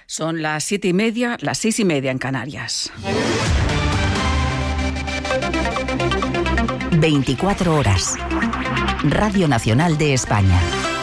Son las 7:30, las 6:30 en Canarias. 24 horas. Radio Nacional de España.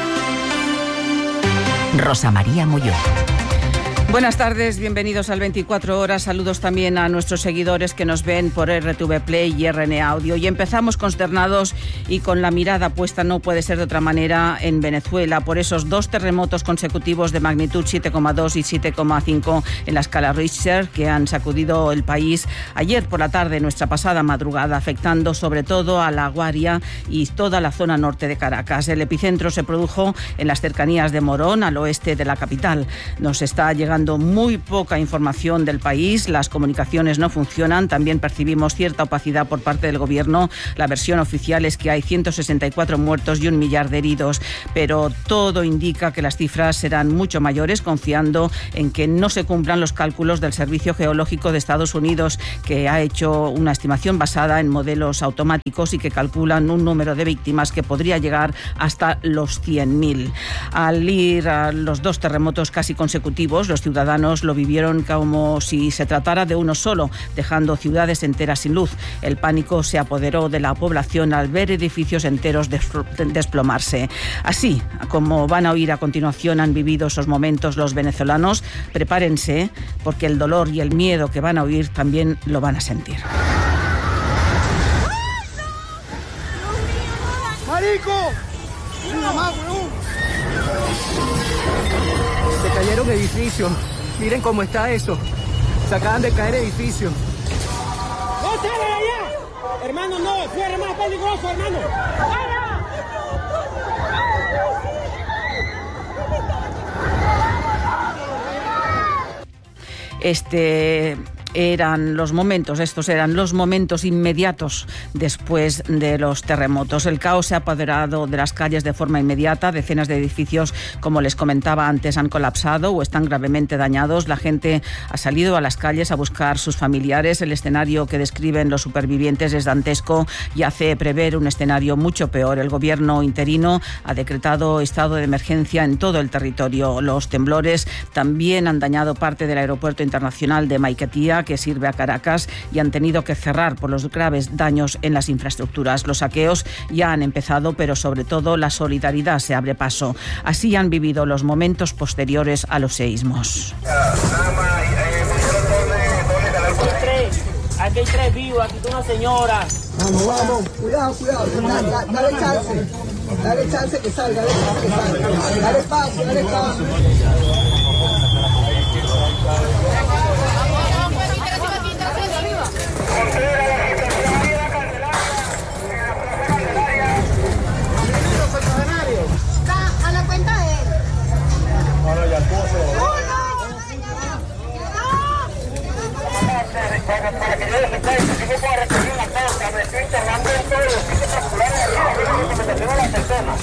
Rosa María Molló. Buenas tardes, bienvenidos al 24 horas. Saludos también a nuestros seguidores que nos ven por RTV Play y RN Audio. Y empezamos consternados y con la mirada puesta, no puede ser de otra manera, en Venezuela por esos 2 terremotos consecutivos de magnitud 7,2 y 7,5 en la escala Richter que han sacudido el país ayer por la tarde, nuestra pasada madrugada, afectando sobre todo a La Guaria y toda la zona norte de Caracas. El epicentro se produjo en las cercanías de Morón, al oeste de la capital. Nos está llegando muy poca información del país, las comunicaciones no funcionan, también percibimos cierta opacidad por parte del gobierno. La versión oficial es que hay 164 muertos y 1 millar de heridos, pero todo indica que las cifras serán mucho mayores, confiando en que no se cumplan los cálculos del Servicio Geológico de Estados Unidos, que ha hecho una estimación basada en modelos automáticos y que calculan un número de víctimas que podría llegar hasta los 100.000. Al ir a los 2 terremotos casi consecutivos, los ciudadanos lo vivieron como si se tratara de uno solo, dejando ciudades enteras sin luz. El pánico se apoderó de la población al ver edificios enteros desplomarse. Así como van a oír a continuación, han vivido esos momentos los venezolanos. Prepárense, porque el dolor y el miedo que van a oír también lo van a sentir. ¡Marico! Se cayeron edificios. Miren cómo está eso. Se acaban de caer edificios. ¡No salen allá! Hermano, no, fuera más peligroso, hermano. Estos eran los momentos inmediatos después de los terremotos. El caos se ha apoderado de las calles de forma inmediata. Decenas de edificios, como les comentaba antes, han colapsado o están gravemente dañados. La gente ha salido a las calles a buscar sus familiares. El escenario que describen los supervivientes es dantesco y hace prever un escenario mucho peor. El gobierno interino ha decretado estado de emergencia en todo el territorio. Los temblores también han dañado parte del aeropuerto internacional de Maiquetía, que sirve a Caracas, y han tenido que cerrar por los graves daños en las infraestructuras. Los saqueos ya han empezado, pero sobre todo la solidaridad se abre paso. Así han vivido los momentos posteriores a los seísmos. Aquí hay 3 vivos, aquí está una señora. Vamos, cuidado. Dale chance que salga. Dale espacio. A la cuenta de él. Bueno, ya puso. Para que yo les explique, si no puedo recibir la causa, me estoy internando en todos los sitios vasculares de arriba, la persona.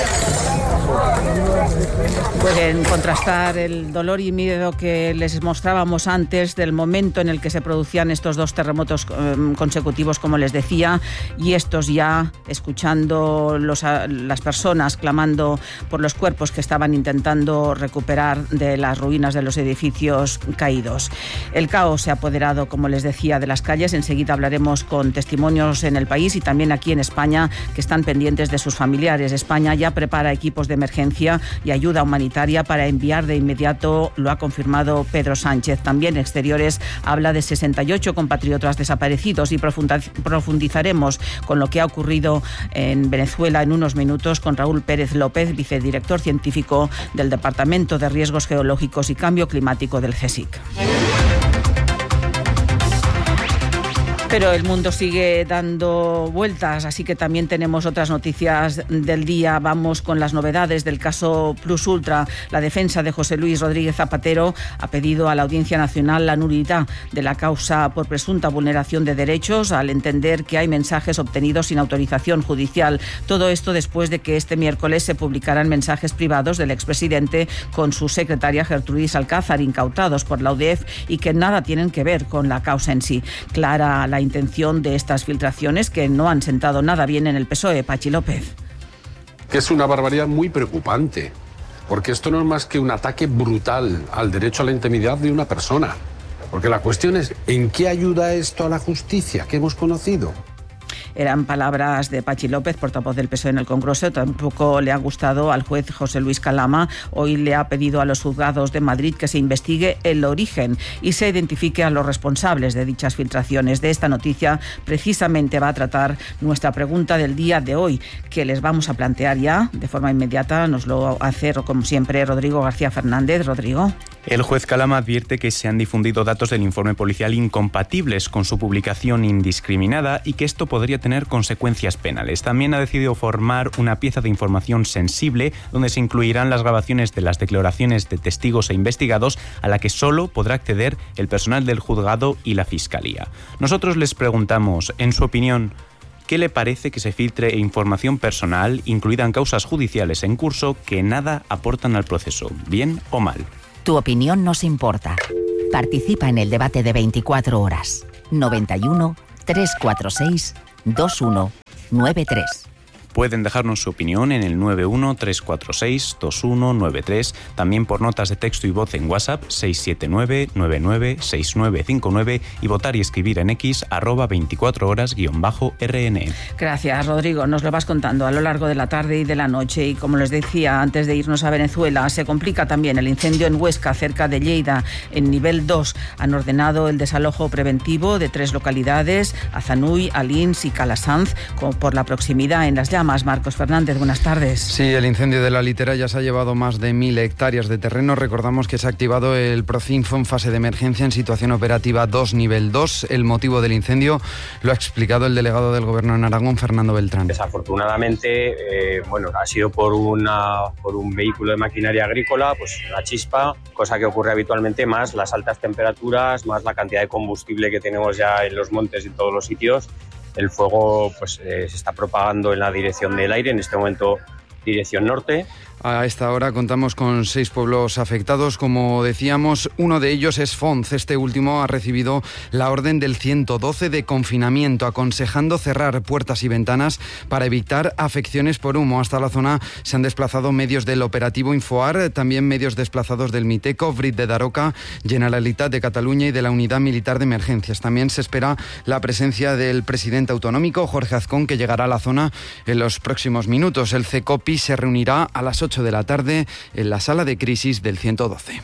Pueden contrastar el dolor y miedo que les mostrábamos antes del momento en el que se producían estos 2 terremotos consecutivos, como les decía, y estos ya escuchando las personas clamando por los cuerpos que estaban intentando recuperar de las ruinas de los edificios caídos. El caos se ha apoderado, como les decía, de las calles. Enseguida hablaremos con testimonios en el país y también aquí en España que están pendientes de sus familiares. España ya prepara equipos de emergencia y ayuda humanitaria para enviar de inmediato, lo ha confirmado Pedro Sánchez. También Exteriores habla de 68 compatriotas desaparecidos y profundizaremos con lo que ha ocurrido en Venezuela en unos minutos con Raúl Pérez López, vicedirector científico del Departamento de Riesgos Geológicos y Cambio Climático del CSIC. Pero el mundo sigue dando vueltas, así que también tenemos otras noticias del día. Vamos con las novedades del caso Plus Ultra. La defensa de José Luis Rodríguez Zapatero ha pedido a la Audiencia Nacional la nulidad de la causa por presunta vulneración de derechos, al entender que hay mensajes obtenidos sin autorización judicial. Todo esto después de que este miércoles se publicaran mensajes privados del expresidente con su secretaria Gertrudis Alcázar, incautados por la UDEF y que nada tienen que ver con la causa en sí. Clara la intención de estas filtraciones que no han sentado nada bien en el PSOE. Pachi López. Que es una barbaridad muy preocupante, porque esto no es más que un ataque brutal al derecho a la intimidad de una persona. Porque la cuestión es, ¿en qué ayuda esto a la justicia que hemos conocido? Eran palabras de Pachi López, portavoz del PSOE en el Congreso. Tampoco le ha gustado al juez José Luis Calama. Hoy le ha pedido a los juzgados de Madrid que se investigue el origen y se identifique a los responsables de dichas filtraciones. De esta noticia precisamente va a tratar nuestra pregunta del día de hoy, que les vamos a plantear ya de forma inmediata. Nos lo hace, como siempre, Rodrigo García Fernández. Rodrigo. El juez Calama advierte que se han difundido datos del informe policial incompatibles con su publicación indiscriminada y que esto podría tener consecuencias penales. También ha decidido formar una pieza de información sensible donde se incluirán las grabaciones de las declaraciones de testigos e investigados a la que solo podrá acceder el personal del juzgado y la Fiscalía. Nosotros les preguntamos, en su opinión, ¿qué le parece que se filtre información personal, incluida en causas judiciales en curso, que nada aportan al proceso, bien o mal? Tu opinión nos importa. Participa en el debate de 24 horas. 91 346 2193. Pueden dejarnos su opinión en el 91-346-2193, también por notas de texto y voz en WhatsApp 679-996959 y votar y escribir en X @24horas_RN. Gracias, Rodrigo. Nos lo vas contando a lo largo de la tarde y de la noche. Y como les decía antes de irnos a Venezuela, se complica también el incendio en Huesca, cerca de Lleida, en nivel 2. Han ordenado el desalojo preventivo de 3 localidades, Azanuy, Alins y Calasanz, por la proximidad en las llamas. Marcos Fernández, buenas tardes. Sí, el incendio de la Litera ya se ha llevado más de 1.000 hectáreas de terreno. Recordamos que se ha activado el Procinfo en fase de emergencia en situación operativa 2, nivel 2. El motivo del incendio lo ha explicado el delegado del Gobierno en Aragón, Fernando Beltrán. Desafortunadamente, ha sido por un vehículo de maquinaria agrícola, pues una chispa, cosa que ocurre habitualmente, más las altas temperaturas, más la cantidad de combustible que tenemos ya en los montes y en todos los sitios. El fuego se está propagando en la dirección del aire, en este momento dirección norte. A esta hora contamos con 6 pueblos afectados, como decíamos, uno de ellos es Fonz. Este último ha recibido la orden del 112 de confinamiento, aconsejando cerrar puertas y ventanas para evitar afecciones por humo. Hasta la zona se han desplazado medios del operativo Infoar, también medios desplazados del Miteco, Brit de Daroca, Generalitat de Cataluña y de la Unidad Militar de Emergencias. También se espera la presencia del presidente autonómico, Jorge Azcón, que llegará a la zona en los próximos minutos. El CECOPI se reunirá a las 8 de la tarde en la sala de crisis del 112.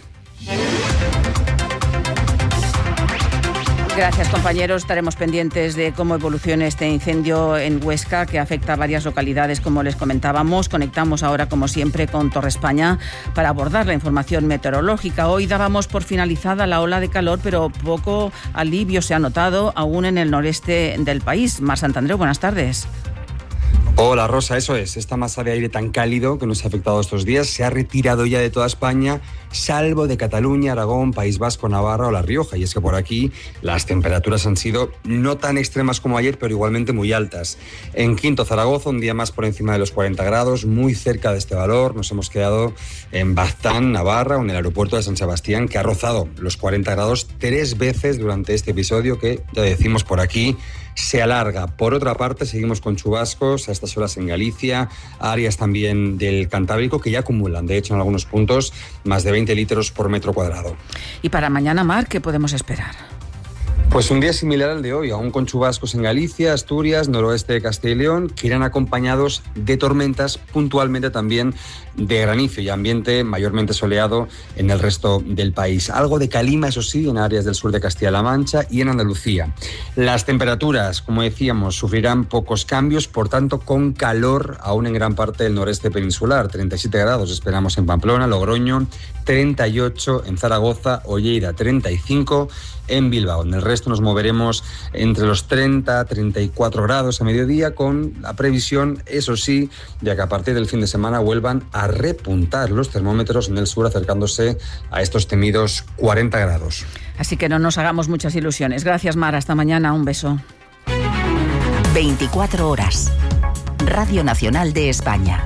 Gracias, compañeros. Estaremos pendientes de cómo evoluciona este incendio en Huesca, que afecta a varias localidades, como les comentábamos. Conectamos ahora, como siempre, con Torre España para abordar la información meteorológica. Hoy dábamos por finalizada la ola de calor, pero poco alivio se ha notado aún en el noreste del país. Mar Santandreu, buenas tardes. Hola Rosa, eso es, esta masa de aire tan cálido que nos ha afectado estos días se ha retirado ya de toda España, salvo de Cataluña, Aragón, País Vasco, Navarra o La Rioja. Y es que por aquí las temperaturas han sido no tan extremas como ayer, pero igualmente muy altas. En Quinto, Zaragoza, un día más por encima de los 40 grados, muy cerca de este valor. Nos hemos quedado en Baztán, Navarra, o en el aeropuerto de San Sebastián, que ha rozado los 40 grados 3 veces durante este episodio que, ya decimos por aquí, se alarga. Por otra parte, seguimos con chubascos a estas horas en Galicia, áreas también del Cantábrico que ya acumulan, de hecho, en algunos puntos, más de 20 litros por metro cuadrado. Y para mañana, Mar, ¿qué podemos esperar? Pues un día similar al de hoy, aún con chubascos en Galicia, Asturias, noroeste de Castilla y León, que irán acompañados de tormentas, puntualmente también de granizo y ambiente mayormente soleado en el resto del país. Algo de calima, eso sí, en áreas del sur de Castilla-La Mancha y en Andalucía. Las temperaturas, como decíamos, sufrirán pocos cambios, por tanto, con calor aún en gran parte del noreste peninsular. 37 grados esperamos en Pamplona, Logroño, 38 en Zaragoza, Lleida, 35 en Bilbao. En el resto nos moveremos entre los 30 a 34 grados a mediodía, con la previsión, eso sí, de que a partir del fin de semana vuelvan a repuntar los termómetros en el sur, acercándose a estos temidos 40 grados. Así que no nos hagamos muchas ilusiones. Gracias, Mar. Hasta mañana. Un beso. 24 horas. Radio Nacional de España.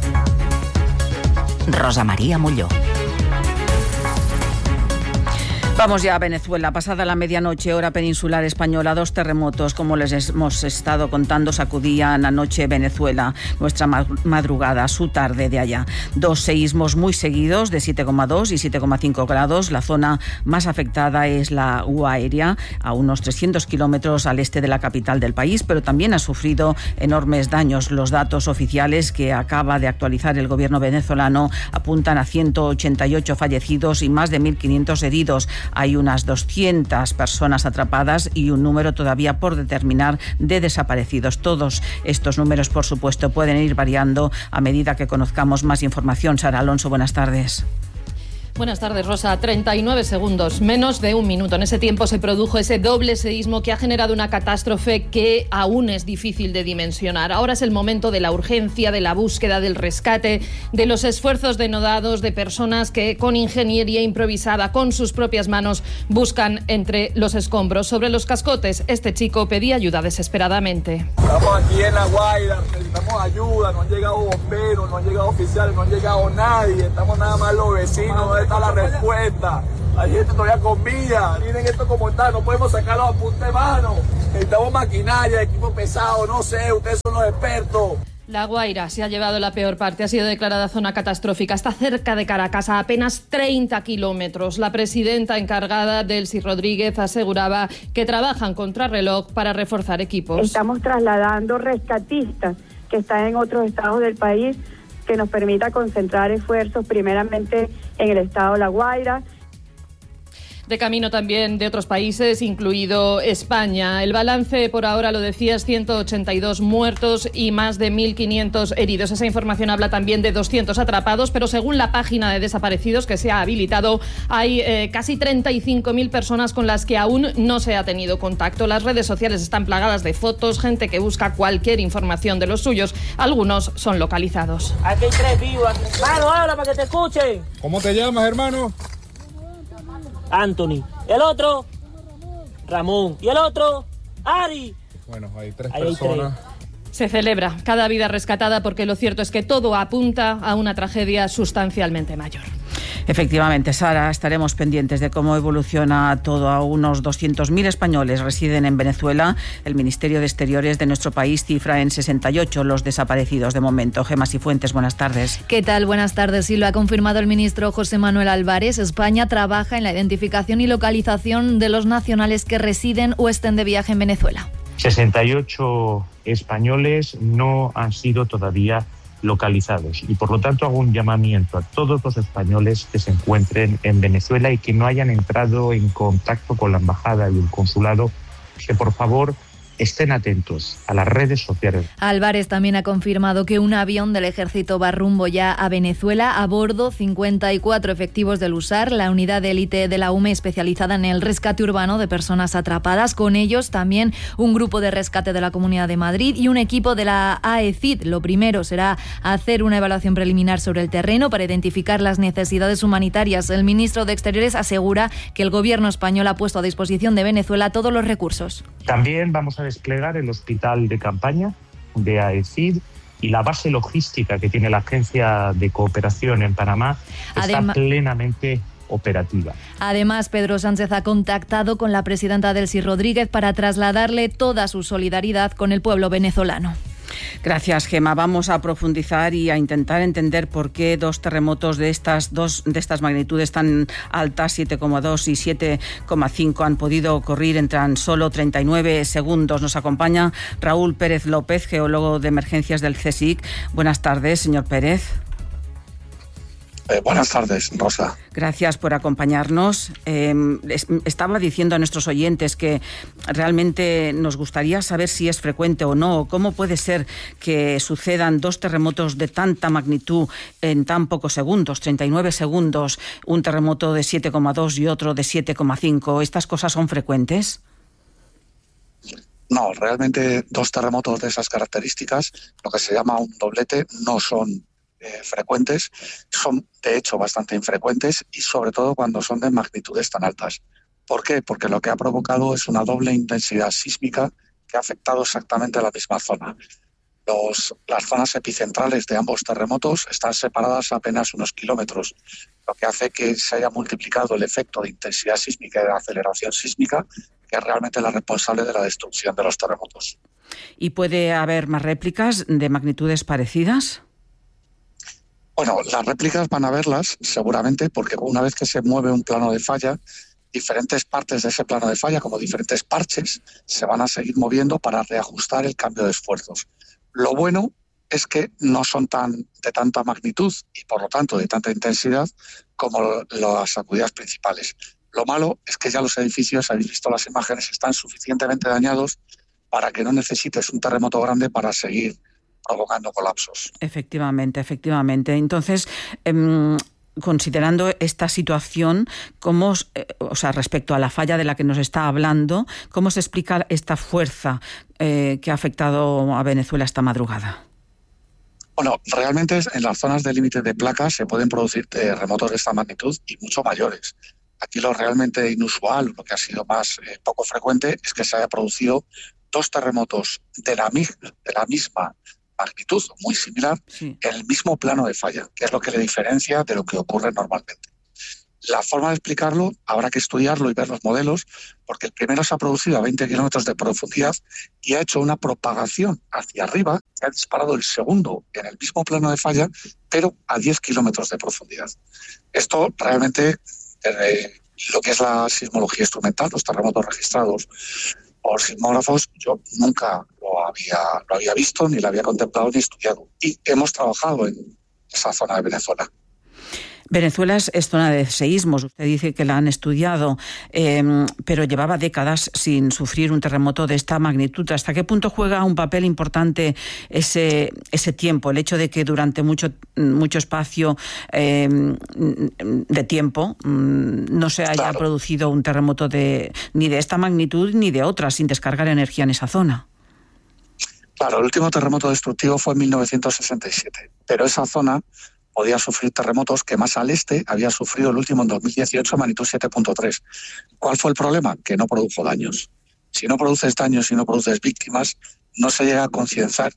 Rosa María Molló. Vamos ya a Venezuela. Pasada la medianoche, hora peninsular española, 2 terremotos, como les hemos estado contando, sacudían anoche Venezuela, nuestra madrugada, su tarde de allá. 2 seísmos muy seguidos de 7,2 y 7,5 grados. La zona más afectada es la Guaira, a unos 300 kilómetros al este de la capital del país, pero también ha sufrido enormes daños. Los datos oficiales que acaba de actualizar el gobierno venezolano apuntan a 188 fallecidos y más de 1.500 heridos. Hay unas 200 personas atrapadas y un número todavía por determinar de desaparecidos. Todos estos números, por supuesto, pueden ir variando a medida que conozcamos más información. Sara Alonso, buenas tardes. Buenas tardes, Rosa. 39 segundos, menos de un minuto. En ese tiempo se produjo ese doble seísmo que ha generado una catástrofe que aún es difícil de dimensionar. Ahora es el momento de la urgencia, de la búsqueda, del rescate, de los esfuerzos denodados de personas que con ingeniería improvisada, con sus propias manos, buscan entre los escombros. Sobre los cascotes, este chico pedía ayuda desesperadamente. Estamos aquí en La Guaira, necesitamos ayuda, no han llegado bomberos, no han llegado oficiales, no han llegado nadie, estamos nada más los vecinos. Está la respuesta. Hay gente todavía con vida. Miren esto como está, no podemos sacarlo a punta de mano. Necesitamos maquinaria, equipo pesado, no sé, ustedes son los expertos. La Guaira se ha llevado la peor parte, ha sido declarada zona catastrófica. Está cerca de Caracas, a apenas 30 kilómetros. La presidenta encargada, Delcy Rodríguez, aseguraba que trabajan contrarreloj para reforzar equipos. Estamos trasladando rescatistas que están en otros estados del país, que nos permita concentrar esfuerzos primeramente en el estado de La Guaira. De camino también de otros países, incluido España. El balance por ahora, lo decías, 182 muertos y más de 1.500 heridos. Esa información habla también de 200 atrapados, pero según la página de desaparecidos que se ha habilitado, hay casi 35.000 personas con las que aún no se ha tenido contacto. Las redes sociales están plagadas de fotos, gente que busca cualquier información de los suyos. Algunos son localizados. Aquí hay 3 vivos. Hermano, habla para que te escuchen. ¿Cómo te llamas, hermano? Anthony. ¿El otro? Ramón. ¿Y el otro? Ari. Bueno, hay 3 personas. Se celebra cada vida rescatada porque lo cierto es que todo apunta a una tragedia sustancialmente mayor. Efectivamente, Sara, estaremos pendientes de cómo evoluciona todo. A unos 200.000 españoles residen en Venezuela. El Ministerio de Exteriores de nuestro país cifra en 68 los desaparecidos de momento. Gemma Cifuentes, buenas tardes. ¿Qué tal? Buenas tardes. Sí, lo ha confirmado el ministro José Manuel Álvarez. España trabaja en la identificación y localización de los nacionales que residen o estén de viaje en Venezuela. 68 españoles no han sido todavía localizados y por lo tanto hago un llamamiento a todos los españoles que se encuentren en Venezuela y que no hayan entrado en contacto con la embajada y el consulado, que por favor estén atentos a las redes sociales. Álvarez también ha confirmado que un avión del ejército va rumbo ya a Venezuela. A bordo 54 efectivos del USAR, la unidad de élite de la UME especializada en el rescate urbano de personas atrapadas. Con ellos también un grupo de rescate de la Comunidad de Madrid y un equipo de la AECID. Lo primero será hacer una evaluación preliminar sobre el terreno para identificar las necesidades humanitarias. El ministro de Exteriores asegura que el gobierno español ha puesto a disposición de Venezuela todos los recursos. También vamos a desplegar el hospital de campaña de AECID y la base logística que tiene la Agencia de Cooperación en Panamá está plenamente operativa. Además, Pedro Sánchez ha contactado con la presidenta Delcy Rodríguez para trasladarle toda su solidaridad con el pueblo venezolano. Gracias, Gemma. Vamos a profundizar y a intentar entender por qué 2 terremotos de estas magnitudes tan altas, 7,2 y 7,5, han podido ocurrir en tan solo 39 segundos. Nos acompaña Raúl Pérez López, geólogo de emergencias del CSIC. Buenas tardes, señor Pérez. Buenas tardes, Rosa. Gracias por acompañarnos. Estaba diciendo a nuestros oyentes que realmente nos gustaría saber si es frecuente o no. ¿Cómo puede ser que sucedan 2 terremotos de tanta magnitud en tan pocos segundos, 39 segundos, un terremoto de 7,2 y otro de 7,5? ¿Estas cosas son frecuentes? No, realmente 2 terremotos de esas características, lo que se llama un doblete, no son frecuentes, son de hecho bastante infrecuentes y sobre todo cuando son de magnitudes tan altas. ¿Por qué? Porque lo que ha provocado es una doble intensidad sísmica que ha afectado exactamente a la misma zona. las zonas epicentrales de ambos terremotos están separadas apenas unos kilómetros, lo que hace que se haya multiplicado el efecto de intensidad sísmica y de aceleración sísmica, que es realmente la responsable de la destrucción de los terremotos. ¿Y puede haber más réplicas de magnitudes parecidas? Bueno, las réplicas van a verlas seguramente, porque una vez que se mueve un plano de falla, diferentes partes de ese plano de falla, como diferentes parches, se van a seguir moviendo para reajustar el cambio de esfuerzos. Lo bueno es que no son de tanta magnitud y, por lo tanto, de tanta intensidad como las sacudidas principales. Lo malo es que ya los edificios, habéis visto las imágenes, están suficientemente dañados para que no necesites un terremoto grande para seguir provocando colapsos. Efectivamente. Entonces, considerando esta situación, ¿cómo, respecto a la falla de la que nos está hablando, cómo se explica esta fuerza que ha afectado a Venezuela esta madrugada? Bueno, realmente en las zonas de límite de placas se pueden producir terremotos de esta magnitud y mucho mayores. Aquí lo realmente inusual, lo que ha sido más poco frecuente, es que se haya producido 2 terremotos de la misma magnitud, muy similar, en el mismo plano de falla, que es lo que le diferencia de lo que ocurre normalmente. La forma de explicarlo habrá que estudiarlo y ver los modelos, porque el primero se ha producido a 20 kilómetros de profundidad y ha hecho una propagación hacia arriba, que ha disparado el segundo en el mismo plano de falla, pero a 10 kilómetros de profundidad. Esto realmente, lo que es la sismología instrumental, los terremotos registrados por sismógrafos, yo nunca lo había visto, ni lo había contemplado, ni estudiado. Y hemos trabajado en esa zona de Venezuela. Venezuela es zona de seísmos. Usted dice que la han estudiado, pero llevaba décadas sin sufrir un terremoto de esta magnitud. ¿Hasta qué punto juega un papel importante ese tiempo? El hecho de que durante mucho espacio de tiempo no se haya producido un terremoto ni de esta magnitud ni de otras, sin descargar energía en esa zona. Claro, el último terremoto destructivo fue en 1967, pero esa zona podía sufrir terremotos que más al este había sufrido el último en 2018 a magnitud 7.3. ¿Cuál fue el problema? Que no produjo daños. Si no produces daños y no produces víctimas, no se llega a concienciar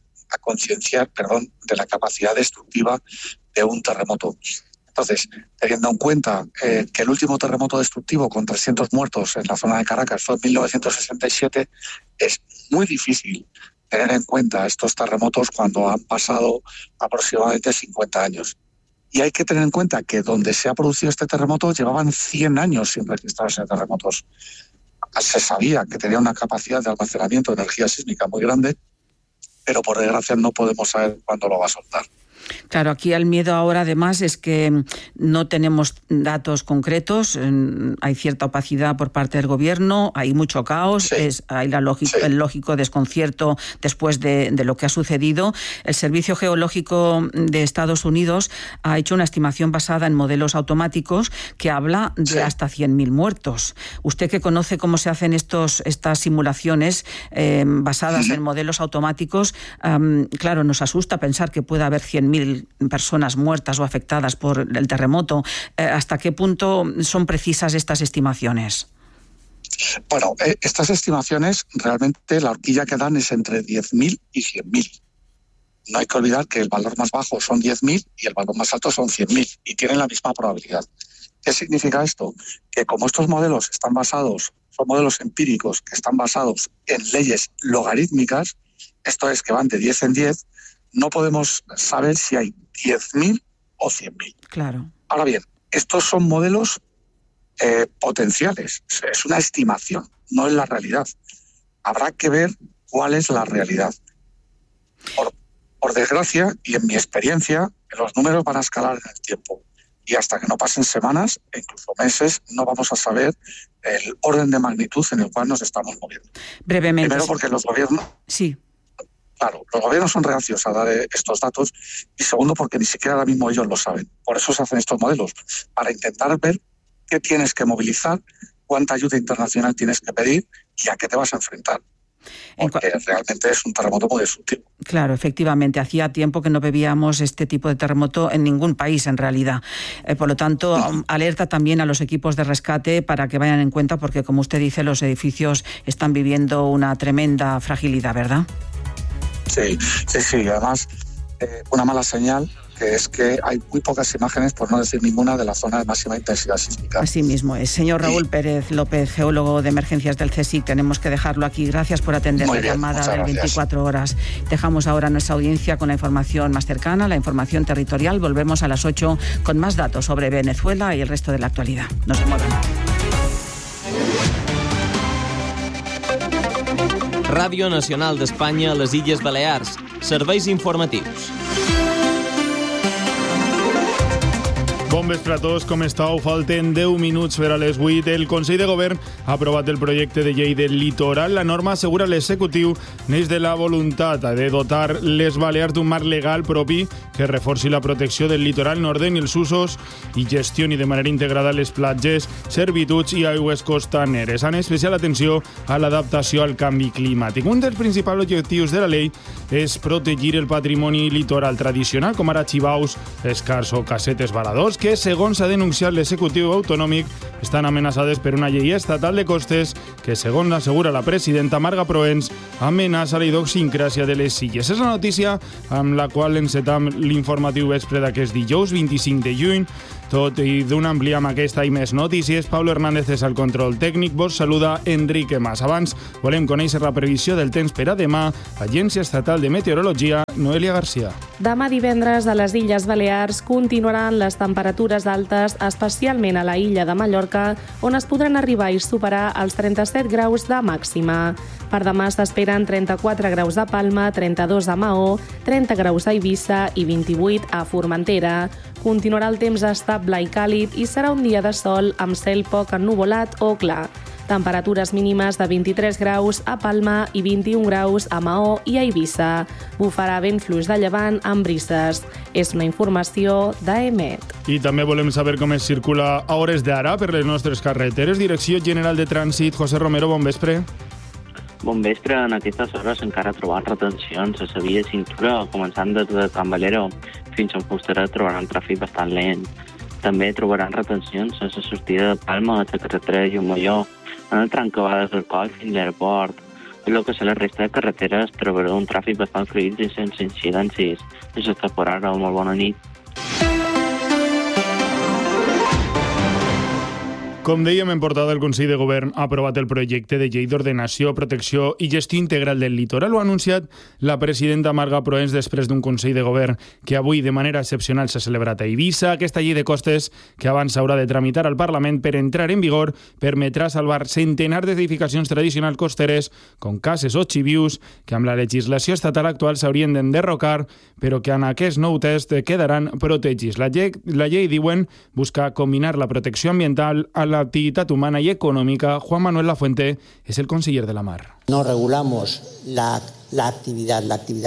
de la capacidad destructiva de un terremoto. Entonces, teniendo en cuenta que el último terremoto destructivo con 300 muertos en la zona de Caracas fue en 1967, es muy difícil tener en cuenta estos terremotos cuando han pasado aproximadamente 50 años. Y hay que tener en cuenta que donde se ha producido este terremoto llevaban 100 años sin registrarse terremotos. Se sabía que tenía una capacidad de almacenamiento de energía sísmica muy grande, pero por desgracia no podemos saber cuándo lo va a soltar. Claro, aquí el miedo ahora además es que no tenemos datos concretos, hay cierta opacidad por parte del gobierno, hay mucho caos, hay el lógico desconcierto después de lo que ha sucedido. El Servicio Geológico de Estados Unidos ha hecho una estimación basada en modelos automáticos que habla de hasta 100.000 muertos. Usted, que conoce cómo se hacen estas simulaciones basadas en modelos automáticos, claro, nos asusta pensar que pueda haber 100.000 personas muertas o afectadas por el terremoto. ¿Hasta qué punto son precisas estas estimaciones? Bueno, estas estimaciones realmente la horquilla que dan es entre 10.000 y 100.000. No hay que olvidar que el valor más bajo son 10.000 y el valor más alto son 100.000 y tienen la misma probabilidad. ¿Qué significa esto? Que como estos modelos son modelos empíricos que están basados en leyes logarítmicas, esto es que van de 10 en 10, no podemos saber si hay 10.000 o 100.000. Claro. Ahora bien, estos son modelos potenciales. Es una estimación, no es la realidad. Habrá que ver cuál es la realidad. Por desgracia, y en mi experiencia, los números van a escalar en el tiempo. Y hasta que no pasen semanas, e incluso meses, no vamos a saber el orden de magnitud en el cual nos estamos moviendo. Brevemente. Primero porque los gobiernos... Sí. Claro, los gobiernos son reacios a dar estos datos, y segundo porque ni siquiera ahora mismo ellos lo saben. Por eso se hacen estos modelos, para intentar ver qué tienes que movilizar, cuánta ayuda internacional tienes que pedir y a qué te vas a enfrentar. Porque realmente es un terremoto muy destructivo. Claro, efectivamente. Hacía tiempo que no bebíamos este tipo de terremoto en ningún país, en realidad. Por lo tanto, alerta también a los equipos de rescate para que vayan en cuenta, porque, como usted dice, los edificios están viviendo una tremenda fragilidad, ¿verdad? Sí, además una mala señal, que es que hay muy pocas imágenes, por no decir ninguna, de la zona de máxima intensidad sísmica. Así mismo es. Señor Raúl Pérez López, geólogo de emergencias del CSIC, tenemos que dejarlo aquí. Gracias por atender la llamada del 24 horas. Dejamos ahora nuestra audiencia con la información más cercana, la información territorial. Volvemos a las 8 con más datos sobre Venezuela y el resto de la actualidad. No se muevan. Ràdio Nacional d'Espanya a les Illes Balears. Serveis informatius. Bon vespre a tots, com estàu? Falten 10 minuts per a les 8. El Consell de Govern ha aprovat el projecte de llei del litoral. La norma, assegura l'executiu, neix de la voluntat de dotar les Balears d'un marc legal propi que reforci la protecció del litoral, n'ordeni els usos i gestioni de manera integrada les platges, servituds i aigües costaneres, amb especial atenció a l'adaptació al canvi climàtic. Un dels principals objectius de la llei és protegir el patrimoni litoral tradicional, com ara xivaus, escars o casetes varadors, que, segons ha denunciat l'executiu autonòmic, estan amenaçades per una llei estatal de costes que, segons assegura la presidenta Marga Proens, amenaça la idiosincràsia de les illes. És la notícia amb la qual encetam l'informatiu vespre d'aquest dijous 25 de juny. Tot i d'una àmplia amb aquesta i més notícies, Pablo Hernández és al control tècnic. Vos saluda Enrique Mas. Abans volem conèixer la previsió del temps per a demà. Agència Estatal de Meteorologia, Noelia García. Demà divendres a les Illes Balears continuaran les temperatures altes, especialment a la illa de Mallorca, on es podran arribar i superar els 37 graus de màxima. Per demà s'esperen 34 graus a Palma, 32 a Maó, 30 graus a Eivissa i 28 a Formentera. Continuarà el temps estable i càlid i serà un dia de sol amb cel poc ennuvolat o clar. Temperatures mínimes de 23 graus a Palma i 21 graus a Maó i a Eivissa. Bufarà vent fluix de llevant amb brises. És una informació d'EMET. I també volem saber com es circula a hores d'ara per les nostres carreteres. Direcció General de Trànsit, José Romero, bon vespre. Bon vespre. En aquestes hores encara trobaran retencions a la via de cintura, començant des de Can Valero fins a Fustera trobaran tràfic bastant lent. També trobaran retencions a la sortida de Palma, a la carretera de Llumalló, en el tram que va des del Coll fins a l'aeroport. En el que és la resta de carreteres trobarà un tràfic bastant fluid i sense incidències. Això està per ara. Molt bona nit. Com dèiem, en portada, el Consell de Govern ha aprovat el projecte de llei d'ordenació, protecció i gestió integral del litoral. Ho ha anunciat la presidenta Marga Proens després d'un Consell de Govern que avui, de manera excepcional, s'ha celebrat a Eivissa. Aquesta llei de costes, que abans s'haurà de tramitar al Parlament per entrar en vigor, permetrà salvar centenars d'edificacions tradicionals costeres, com cases o xivius, que amb la legislació estatal actual s'haurien d'enderrocar, però que en aquest nou text quedaran protegits. La llei, diuen, busca combinar la protecció ambiental a la actividad humana y económica. Juan Manuel Lafuente es el conseller de la Mar. No regulamos la actividad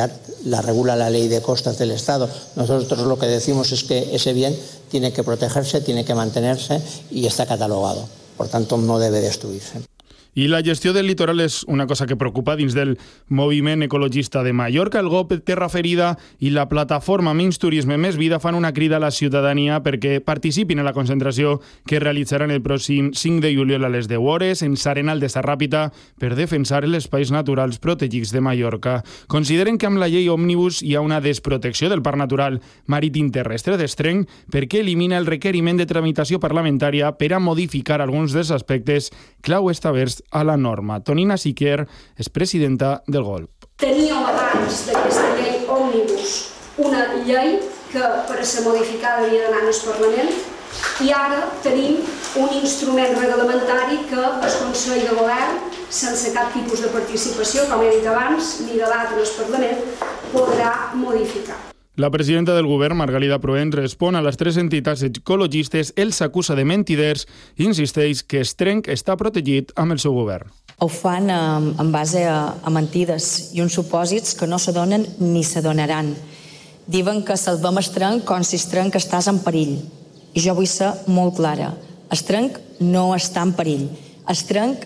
la regula la ley de costas del Estado. Nosotros lo que decimos es que ese bien tiene que protegerse, tiene que mantenerse y está catalogado. Por tanto, no debe destruirse. I la gestió del litoral és una cosa que preocupa dins del moviment ecologista de Mallorca. El GOP Terra Ferida i la plataforma Menys Turisme Més Vida fan una crida a la ciutadania perquè participin en la concentració que realitzaran el pròxim 5 de juliol a les 10 hores en S'Arenal de Sarràpita per defensar els espais naturals protegits de Mallorca. Consideren que amb la llei Òmnibus hi ha una desprotecció del Parc Natural Marítim Terrestre d'Estrenc perquè elimina el requeriment de tramitació parlamentària per a modificar alguns dels aspectes clau establerts a la norma. Tonina Siquier és presidenta del GOLP. Teníem abans d'aquesta llei Òmnibus una llei que per a ser modificada havia d'anar al Parlament i ara tenim un instrument reglamentari que el Consell de Govern, sense cap tipus de participació, com he dit abans, ni debat en el Parlament, podrà modificar. La presidenta del govern, Margalida Proens, respon a les tres entitats ecologistes, els acusa de mentiders i insisteix que Estrenc està protegit amb el seu govern. Ho fan en base a mentides i uns supòsits que no s'adonen ni s'adonaran. Diuen que salvem Estrenc com si Estrenc estàs en perill. I jo vull ser molt clara. Estrenc no està en perill. Estrenc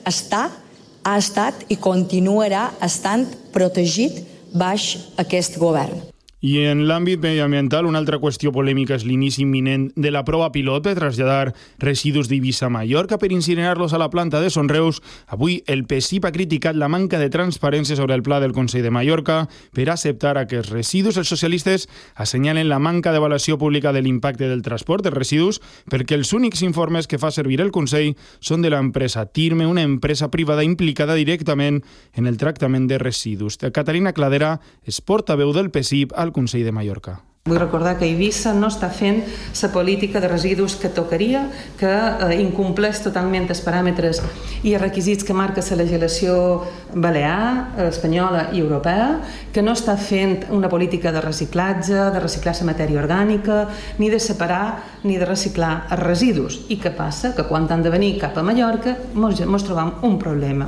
ha estat i continuarà estant protegit baix aquest govern. I en l'àmbit mediambiental, una altra qüestió polèmica és l'inici imminent de la prova pilot per traslladar residus d'Eivissa a Mallorca per incinerar-los a la planta de Son Reus. Avui el PSIP ha criticat la manca de transparència sobre el pla del Consell de Mallorca per acceptar aquests residus. Els socialistes assenyalen la manca d'avaluació pública de l'impacte del transport dels residus perquè els únics informes que fa servir el Consell són de l'empresa Tirme, una empresa privada implicada directament en el tractament de residus. Caterina Cladera és portaveu del PSIP al Consell de Mallorca. Vull recordar que Eivissa no està fent la política de residus que tocaria, que incompleix totalment els paràmetres i els requisits que marca la legislació balear, espanyola i europea, que no està fent una política de reciclatge, de reciclar la matèria orgànica, ni de separar ni de reciclar els residus. I què passa? Que quan han de venir cap a Mallorca mos trobam un problema.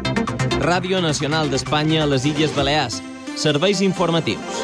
Ràdio Nacional d'Espanya a les Illes Balears. Serveis informatius.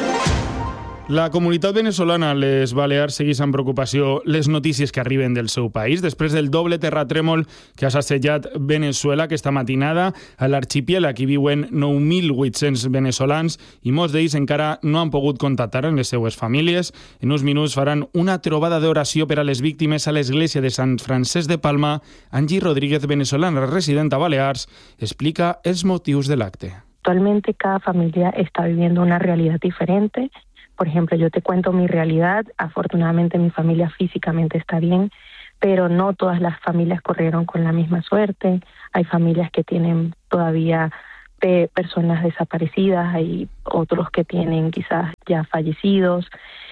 La comunitat venezolana a les Balears segueix amb preocupació les notícies que arriben del seu país. Després del doble terratrèmol que ha assetjat Venezuela aquesta matinada, a l'arxipièlag hi viuen 9.800 venezolans i molts d'ells encara no han pogut contactar amb les seues famílies. En uns minuts faran una trobada d'oració per a les víctimes a l'església de Sant Francesc de Palma. Angie Rodríguez, venezolana resident a Balears, explica els motius de l'acte. Actualmente cada familia está viviendo una realidad diferente. Por ejemplo, yo te cuento mi realidad. Afortunadamente mi familia físicamente está bien, pero no todas las familias corrieron con la misma suerte. Hay familias que tienen todavía personas desaparecidas, hay otros que tienen quizás ya fallecidos.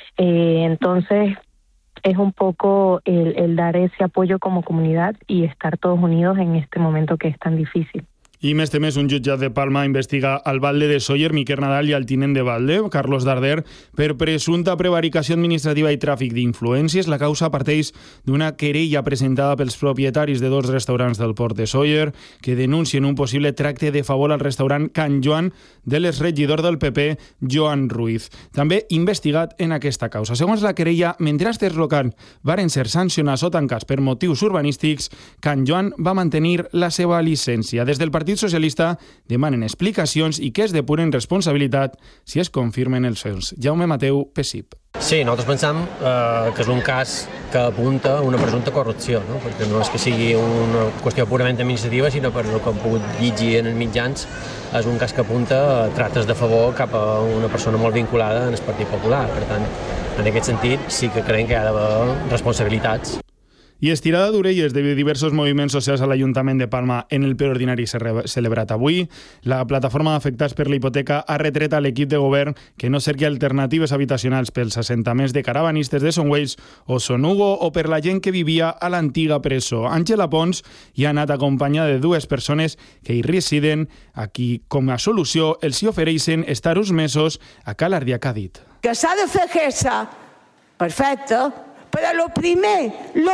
Entonces es un poco el dar ese apoyo como comunidad y estar todos unidos en este momento que es tan difícil. I més temés, un jutjat de Palma investiga al Valde de Sóller, Miquel Nadal i al tinent de Valde, Carlos Darder, per presumpta prevaricació administrativa i tràfic d'influències. La causa parteix d'una querella presentada pels propietaris de 2 restaurants del port de Sóller que denuncien un possible tracte de favor al restaurant Can Joan de l'exregidor del PP, Joan Ruiz. També investigat en aquesta causa. Segons la querella, mentre els locals varen ser sancionats o tancats per motius urbanístics, Can Joan va mantenir la seva llicència. Des del Partit Socialista demanen explicacions i que es depuren responsabilitat si es confirmen els fets. Jaume Mateu, PSIP. Sí, nosaltres pensam que és un cas que apunta a una presumpta corrupció, no? Perquè no és que sigui una qüestió purament administrativa, sinó per el que hem pogut llegir en els mitjans, és un cas que apunta a tractes de favor cap a una persona molt vinculada en el Partit Popular. Per tant, en aquest sentit, sí que creiem que hi ha d'haver responsabilitats. I estirada d'orelles de diversos moviments socials a l'Ajuntament de Palma en el ple ordinari celebrat avui. La plataforma d'afectats per la hipoteca ha retret a l'equip de govern que no cerqui alternatives habitacionals pels assentaments de caravanistes de Son Wells o Son Hugo o per la gent que vivia a l'antiga presó. Àngela Pons hi ha anat acompanyada de 2 persones que hi residen, a qui, com a solució, els hi ofereixen estar uns mesos a Cal Ardiac, ha dit. Que s'ha de fer queixa, perfecte, però lo primer és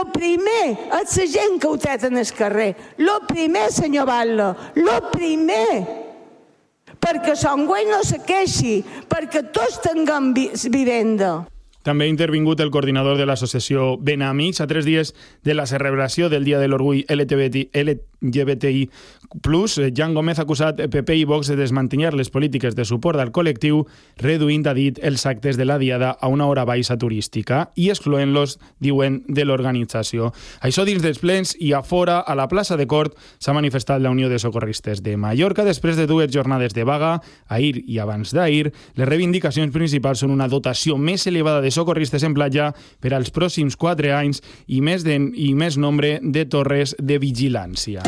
la gent que ho té en el carrer. Lo primer, senyor Batlle, lo primer. Perquè Son Güell no se queixi, perquè tots tinguem vivenda. També ha intervingut el coordinador de l'associació Ben Amics a 3 dies de la celebració del Dia de l'Orgull LGBTI+. Jan Gómez ha acusat PP i Vox de desmantellar les polítiques de suport al col·lectiu, reduint, ha dit, els actes de la Diada a una hora baixa turística i excloent-los, diuen, de l'organització. Això dins dels plens i a fora, a la plaça de Cort, s'ha manifestat la Unió de Socorristes de Mallorca després de 2 jornades de vaga, ahir i abans d'ahir. Les reivindicacions principals són una dotació més elevada de socorristes en platja per als pròxims 4 anys i més nombre de torres de vigilància.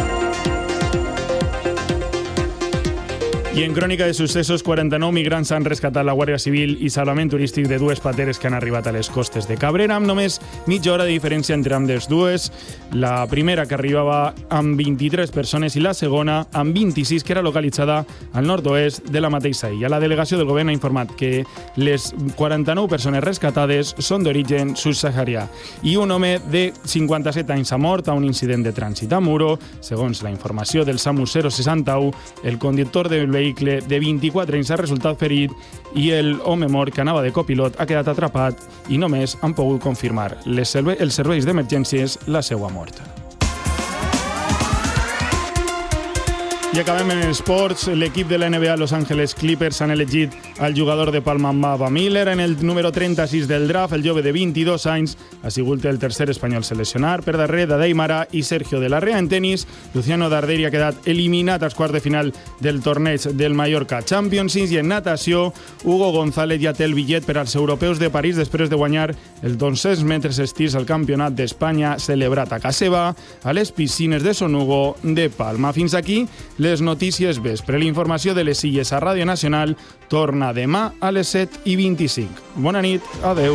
I en crònica de successos, 49 migrants han rescatat la Guàrdia Civil i salvament turístic de 2 pateres que han arribat a les costes de Cabrera, amb només mitja hora de diferència entre ambdes dues. La primera, que arribava amb 23 persones, i la segona, amb 26, que era localitzada al nord-oest de la mateixa illa. La delegació del govern ha informat que les 49 persones rescatades són d'origen subsaharià i un home de 57 anys ha mort a un incident de trànsit a Muro. Segons la informació del SAMU 061, el conductor del vehicle de 24 anys ha resultat ferit i el home mort que anava de copilot ha quedat atrapat i només han pogut confirmar els serveis d'emergències la seva mort. I acabem en esports. L'equip de la NBA Los Angeles Clippers han elegit el jugador de Palma Mava Miller en el número 36 del draft. El jove de 22 anys ha sigut el tercer espanyol seleccionar, per darrere d'Adeymara i Sergio de la Rea. En tenis, Luciano Darderi ha quedat eliminat als quarts de final del torneig del Mallorca Champions. I en natació, Hugo González ja té el bitllet per als europeus de París després de guanyar el 200 metres estirs al Campionat d'Espanya celebrat a casa seva a les piscines de Son Hugo de Palma. Fins aquí les notícies vespre. L'informació de les Illes a Ràdio Nacional torna demà a les 7:25. Bona nit, adeu.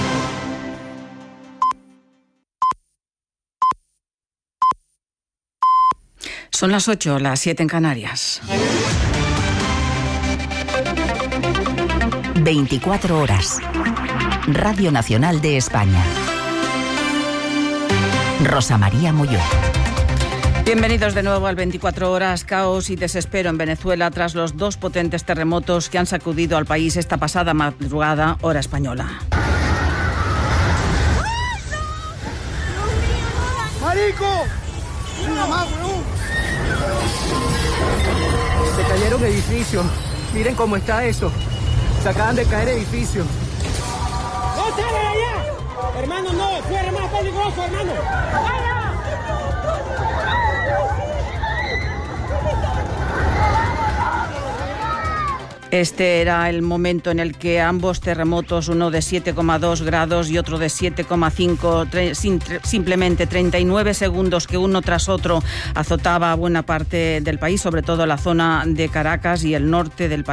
Son las 8, las 7 en Canarias. 24 horas. Radio Nacional de España. Rosa María Molló. Bienvenidos de nuevo al 24 horas. Caos y desespero en Venezuela tras los 2 potentes terremotos que han sacudido al país esta pasada madrugada, hora española. ¡Marico! ¡Mira más, weón! Se cayeron edificios. Miren cómo está eso. Se acaban de caer edificios. ¡No sale de allá! Hermano, no, fuera más peligroso, hermano. Este era el momento en el que ambos terremotos, uno de 7,2 grados y otro de 7,5, simplemente 39 segundos que uno tras otro azotaba buena parte del país, sobre todo la zona de Caracas y el norte del país.